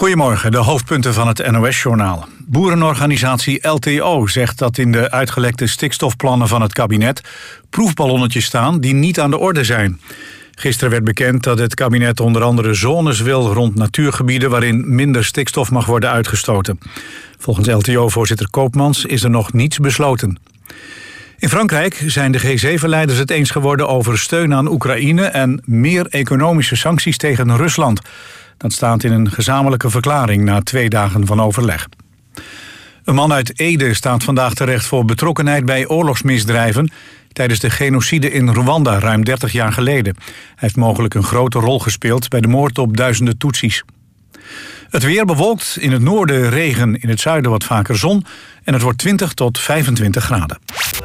Goedemorgen, de hoofdpunten van het NOS-journaal. Boerenorganisatie LTO zegt dat in de uitgelekte stikstofplannen van het kabinet proefballonnetjes staan die niet aan de orde zijn. Gisteren werd bekend dat het kabinet onder andere zones wil rond natuurgebieden waarin minder stikstof mag worden uitgestoten. Volgens LTO-voorzitter Koopmans is er nog niets besloten. In Frankrijk zijn de G7-leiders het eens geworden over steun aan Oekraïne en meer economische sancties tegen Rusland. Dat staat in een gezamenlijke verklaring na 2 dagen van overleg. Een man uit Ede staat vandaag terecht voor betrokkenheid bij oorlogsmisdrijven tijdens de genocide in Rwanda ruim 30 jaar geleden. Hij heeft mogelijk een grote rol gespeeld bij de moord op duizenden Tutsis. Het weer bewolkt, in het noorden regen, in het zuiden wat vaker zon en het wordt 20 tot 25 graden.